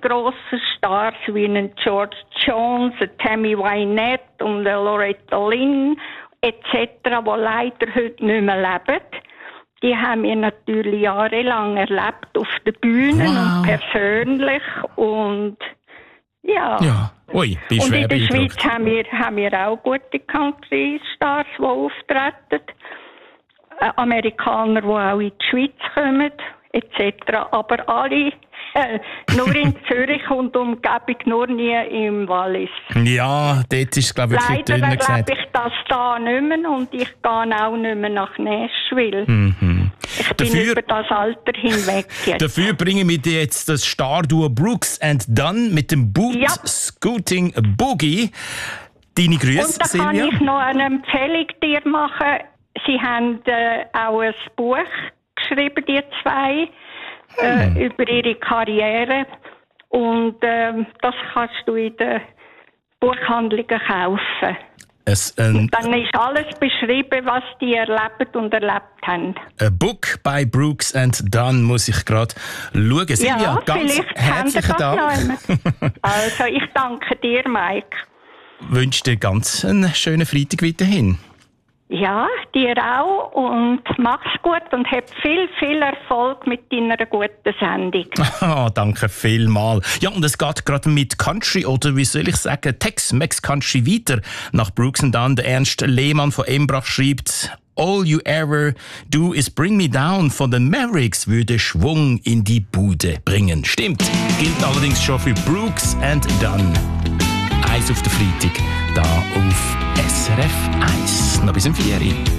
grossen Stars wie einen George Jones, einen Tammy Wynette und eine Loretta Lynn etc., die leider heute nicht mehr leben. Die haben wir natürlich jahrelang erlebt auf den Bühnen und persönlich und ja. Ui, bin und schwer in der Schweiz beeindruckt. haben wir auch gute Country-Stars, die auftreten. Amerikaner, die auch in die Schweiz kommen, etc. Aber alle nur in Zürich und Umgebung, nur nie im Wallis. Ja, dort ist es, glaube ich, wirklich Leider dünner gesagt. erlebe ich das da nicht mehr und ich gehe auch nicht mehr nach Nashville. Ich bin über das Alter hinweg jetzt. Dafür bringen wir dir jetzt das Starduo Brooks and Dunn mit dem Boot Scooting Boogie. Deine Grüße, Und da Silvia. kann ich noch eine Empfehlung dir machen. Sie haben auch ein Buch geschrieben, die zwei, über ihre Karriere. Und das kannst du in den Buchhandlungen kaufen. Dann ist alles beschrieben, was die erlebt und erlebt haben. Ein Book by Brooks and Dunn muss ich gerade schauen. Silvia, ganz herzlichen Dank. Also, ich danke dir, Mike. Wünsche dir ganz einen schönen Freitag weiterhin. Ja, dir auch und mach's gut und hab viel Erfolg mit deiner guten Sendung. Danke vielmals. Ja, und es geht gerade mit Country oder wie soll ich sagen, Tex-Mex Country weiter. Nach Brooks and Dunn, der Ernst Lehmann von Embrach schreibt: All you ever do is bring me down von den Mavericks würde Schwung in die Bude bringen. Stimmt, gilt allerdings schon für Brooks and Dunn. Eins auf der Freitag, da auf SRF 1. Noch bis um 4 Uhr.